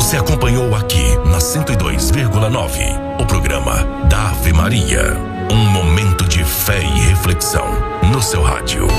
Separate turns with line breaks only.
Você acompanhou aqui na 102,9 o programa da Ave Maria. Um momento de fé e reflexão no seu rádio.